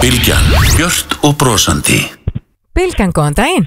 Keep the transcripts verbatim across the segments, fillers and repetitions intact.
Bylgjan, björt og brosandi. Bylgjan, góðan daginn.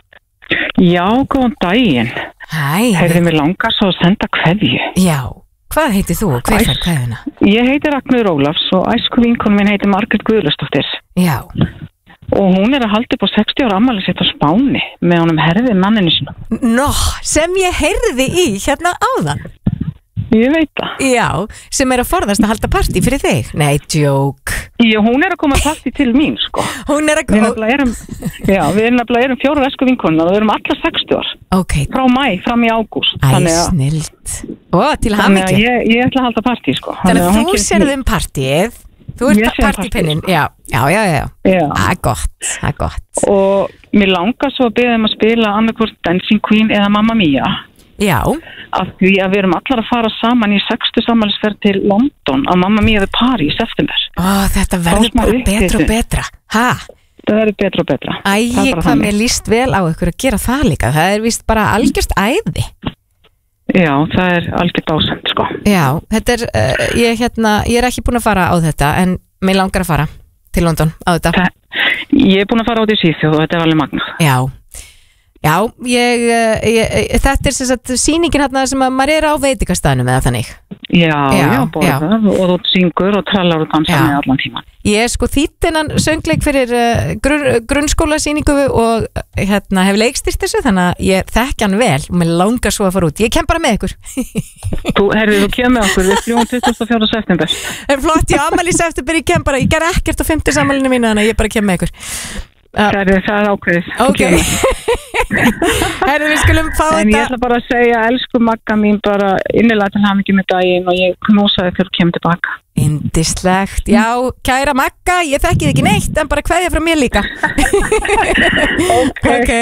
Já, góðan daginn. Hæ. Heyrðu mig langar svo að senda kveðju. Já, hvað heitir þú og hver fær kveðjuna? Ég heiti Ragnheiður Ólafs og æsku vinkonu mín heitir Margrét Guðlustóttir. Já. Og hún er að halda upp á sextíu ára afmæli sitt á Spáni með honum Herði manninu sinna. Nó, sem ég heyrði í hérna áðan. Ég veit það. Já, sem er að forðast að halda partí fyrir þig. Nei, djók. Já, hún er að koma partí til mín, sko. Hún er að Við koma. erum, já, við erum nefnilega erum fjórar æsku vinkonur og við erum allar sextíu ár. Ok. Frá mæ, fram í ágúst. Æ, snilt. Ó, til Þannig að hamingju. ég, ég ætla að halda partí, sko. Þannig að hún þú kemur til sérð mín. um partíið. Þú Ég ert sé um partípinnin. partíið, Já, já, já, já. Já. Það er gott, það er gott. Og mér langar svo að beða um að spila annarkvort Dancing Queen eða Mamma Mia. Já. Af því að við erum allar að fara saman í sextíu sammælisferð til London á Mamma Mia við Paris í september. Ó, þetta verður smá bara betra og upphitun. betra. Ha? Það verður betra og betra. Æ, Það er bara hvað þannig. mér líst vel á ykkur að gera það líka. Það er víst bara algjörst æði. Já, það er algjör dásend, sko. Já, þetta er, uh, ég, hérna, ég er ekki búin að fara á þetta, en mér langar að fara til London á þetta. Það, ég er búin að fara út í Svíþjóð og þetta er alveg magnað. Já, já, ég, uh, ég, þetta er sem sagt sýningin hérna sem að maður er á veitingastæðnum eða þannig. Já, já, Já, borðar og þú syngur og trallar og dansar Já. með allan tíman. Ég er sko þýtt innan söngleik fyrir uh, grunn, grunnskólasýningu og uh, hérna hef leikstýrt þessu, þannig að ég þekki hann vel og mér langar svo að fara út. Ég kem bara með ykkur. Þú, herrið, þú kemur með okkur, við fljúum tuttugasta og fjórða september. Er flott, ég ammæli í september, ég kem bara, ég ger ekkert á fimmtíu sammælinu mínu, þannig að ég bara kem með ykkur. Það er, það er ákveðið. Þú Ok. kemur. Herðu, við skulum fá En ég þetta. ætla bara að segja, elsku Magga mín, bara innilega til hamingju með daginn og ég knúsaði þegar þú kemur tilbaka. Indislegt, já, kæra Magga, ég þekki þig ekki neitt, en bara kveðja frá mér líka. Ok. Ok.